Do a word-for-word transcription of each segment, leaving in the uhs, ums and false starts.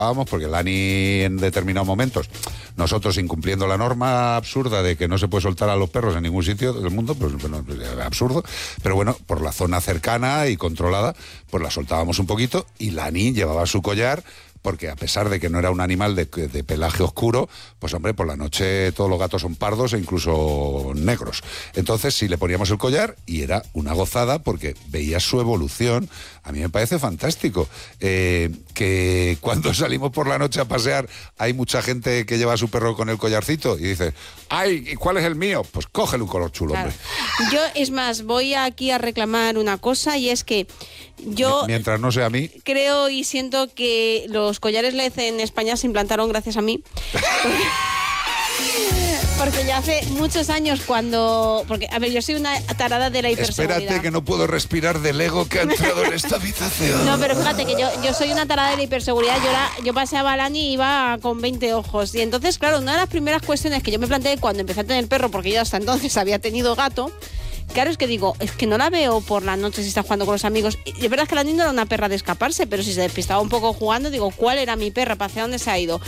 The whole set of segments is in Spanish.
Vamos, porque Lani en determinados momentos, nosotros incumpliendo la norma absurda de que no se puede soltar a los perros en ningún sitio del mundo, pues bueno, absurdo, pero bueno, por la zona cercana y controlada, pues la soltábamos un poquito y Lani llevaba su collar, porque a pesar de que no era un animal de, de pelaje oscuro, pues hombre, por la noche todos los gatos son pardos e incluso negros. Entonces sí le poníamos el collar y era una gozada porque veías su evolución. A mí me parece fantástico eh, que cuando salimos por la noche a pasear hay mucha gente que lleva a su perro con el collarcito y dice, ¡ay! ¿Y cuál es el mío? Pues cógele un color chulo, claro. Hombre. Yo, es más, voy aquí a reclamar una cosa y es que yo... Mientras no sea a mí... Creo y siento que los collares L E D en España se implantaron gracias a mí. Porque... Porque ya hace muchos años cuando... Porque, a ver, yo soy una tarada de la hiperseguridad. Espérate que no puedo respirar del ego que ha entrado en esta habitación. No, pero fíjate que yo, yo soy una tarada de la hiperseguridad. Yo, era, yo paseaba a Lani y iba con veinte ojos. Y entonces, claro, una de las primeras cuestiones que yo me planteé cuando empecé a tener perro, porque yo hasta entonces había tenido gato... Claro, es que digo, es que no la veo por la noche si está jugando con los amigos. Y es verdad que la niña no era una perra de escaparse, pero si se despistaba un poco jugando, digo, ¿cuál era mi perra? ¿Hacia dónde se ha ido?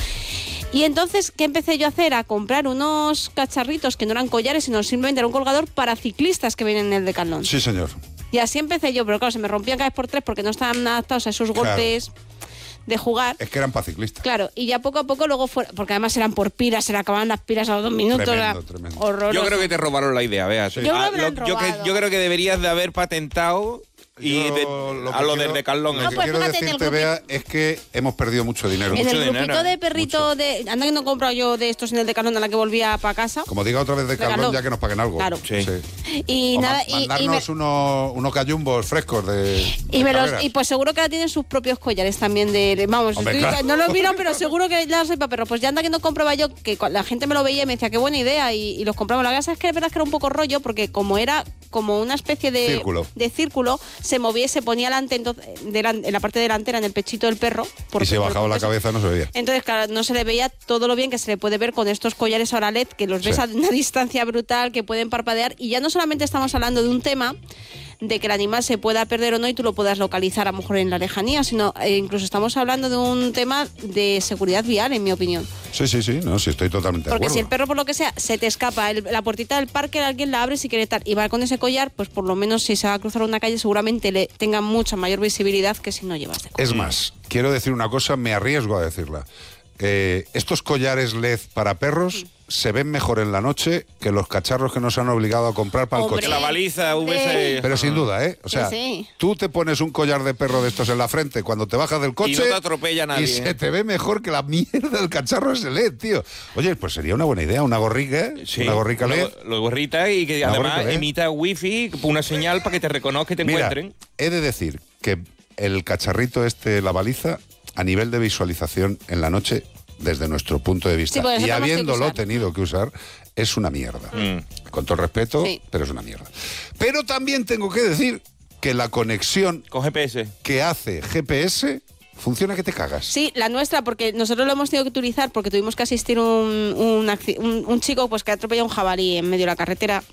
Y entonces, ¿qué empecé yo a hacer? A comprar unos cacharritos que no eran collares, sino simplemente era un colgador para ciclistas que vienen en el Decathlon. Sí, señor. Y así empecé yo, pero claro, se me rompían cada vez por tres porque no estaban adaptados a esos golpes... Claro. De jugar. Es que eran para ciclistas. Claro, y ya poco a poco luego fue, porque además eran por pilas, se le acababan las pilas a los dos minutos. Tremendo, tremendo. Horroroso. Yo creo que te robaron la idea, vea. Sí. Yo, ah, lo lo, yo, que, yo creo que deberías de haber patentado y yo, de, lo a lo del Decathlon. Lo que pues quiero decirte, Bea, es que hemos perdido mucho dinero. En mucho el dinero. grupito de perrito mucho. de... Anda que no he comprado yo de estos en el Decathlon a la que volvía para casa. Como diga otra vez Decathlon, ya que nos paguen algo. Claro. Sí. sí. Y o nada... Ma mandarnos y, y me... unos, unos gallumbos frescos de... Y, de me los, y pues seguro que ahora tienen sus propios collares también de... Vamos, Hombre, estoy, claro. no los miro, pero seguro que ya soy para perro. Pues ya anda que no compraba yo, que la gente me lo veía y me decía, qué buena idea, y, y los compraba. La verdad es que es verdad que era un poco rollo, porque como era como una especie de círculo, de círculo se movía y se ponía delante, entonces, delan, en la parte delantera, en el pechito del perro. Y se bajaba la cabeza, no se veía. Entonces, claro, no se le veía todo lo bien que se le puede ver con estos collares ahora L E D, que los ves sí. a una distancia brutal, que pueden parpadear. Y ya no solamente estamos hablando de un tema de que el animal se pueda perder o no y tú lo puedas localizar a lo mejor en la lejanía, sino eh, incluso estamos hablando de un tema de seguridad vial, en mi opinión. Sí, sí, sí, no, sí, estoy totalmente Porque de acuerdo. Si el perro, por lo que sea, se te escapa, el, la puertita del parque, alguien la abre si quiere tal, y va con ese collar, pues por lo menos si se va a cruzar una calle seguramente le tenga mucha mayor visibilidad que si no llevas de collar. Es más, quiero decir una cosa, me arriesgo a decirla. Eh, estos collares L E D para perros... Mm. se ven mejor en la noche que los cacharros que nos han obligado a comprar para Hombre, el coche. La baliza, V S... Pero sin duda, ¿eh? O sea, sí, sí. tú te pones un collar de perro de estos en la frente cuando te bajas del coche... Y no te atropella nadie. Y se ¿eh? te ve mejor que la mierda del cacharro ese L E D, tío. Oye, pues sería una buena idea, una gorrica, ¿eh? Sí, una gorrica L E D. Lo, lo gorrita y que una además L E D. emita wifi, una señal para que te reconozca y te Mira, encuentren. He de decir que el cacharrito este, la baliza, a nivel de visualización en la noche... desde nuestro punto de vista, sí, y habiéndolo tenido que usar, es una mierda. Mm. Con todo respeto, sí. pero es una mierda. Pero también tengo que decir que la conexión con G P S que hace G P S funciona que te cagas. Sí, la nuestra, porque nosotros lo hemos tenido que utilizar porque tuvimos que asistir un, un, un, un chico pues que atropelló un jabalí en medio de la carretera.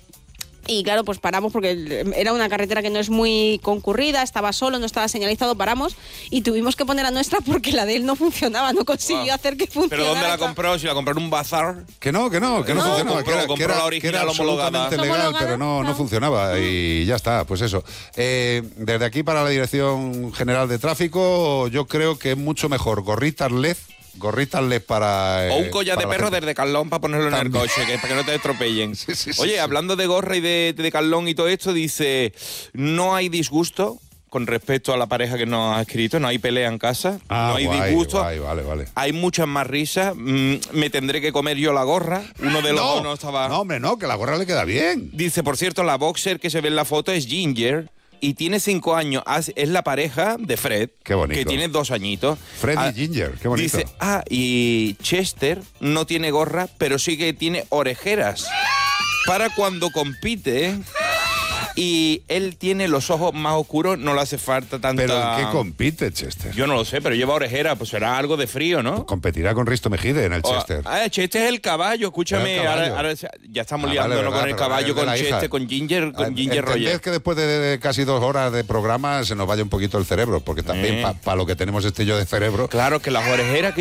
Y claro, pues paramos porque era una carretera que no es muy concurrida, estaba solo, no estaba señalizado, paramos y tuvimos que poner la nuestra porque la de él no funcionaba, no consiguió wow. hacer que funcionara. ¿Pero dónde la compró? ¿Si la compró en un bazar? Que no, que no, que no, no funcionaba. Compró, que era, compró que era, la original que era absolutamente legal, homologada, pero no, no, no funcionaba y ya está, pues eso. Eh, desde aquí para la Dirección General de Tráfico, yo creo que es mucho mejor gorritas L E D, gorritas L E D para... Eh, o un collar de perro desde Decathlon para ponerlo en También. el coche, que, para que no te estropellen. Sí, sí, sí, Oye, sí. hablando de gorra y de, de Decathlon y todo esto, dice, no hay disgusto con respecto a la pareja que nos ha escrito, no hay pelea en casa, ah, no hay guay, disgusto, guay, vale, vale. hay muchas más risas, mm, me tendré que comer yo la gorra, uno de los no, dos no estaba... No, hombre, no, que la gorra le queda bien. Dice, por cierto, la boxer que se ve en la foto es Ginger, y tiene cinco años, es la pareja de Fred, qué bonito. Que tiene dos añitos. Fred ah, y Ginger, qué bonito. Dice, ah, y Chester no tiene gorra, pero sí que tiene orejeras para cuando compite y él tiene los ojos más oscuros, no le hace falta tanta... ¿Pero en qué compite, Chester? Yo no lo sé, pero lleva orejera, pues será algo de frío, ¿no? Competirá con Risto Mejide en el O- Chester. ah, Chester es el caballo, escúchame, El caballo. Ahora, ahora ya estamos Ah, liándonos vale, verdad, con el pero caballo, es de con la hija. Chester, con Ginger, con Ah, Ginger entended Roger. que después de, de casi dos horas de programa se nos vaya un poquito el cerebro, porque también Eh. para lo que tenemos este yo de cerebro... Claro que las orejeras